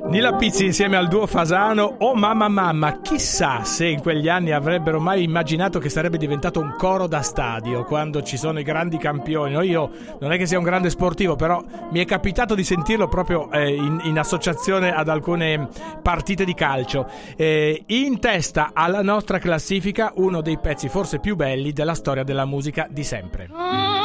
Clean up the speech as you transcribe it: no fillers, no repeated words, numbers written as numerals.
Nila Pizzi insieme al duo Fasano, Oh Mamma Mamma. Chissà se in quegli anni avrebbero mai immaginato che sarebbe diventato un coro da stadio quando ci sono i grandi campioni. No, io non è che sia un grande sportivo, però mi è capitato di sentirlo proprio in associazione ad alcune partite di calcio. In testa alla nostra classifica uno dei pezzi forse più belli della storia della musica di sempre.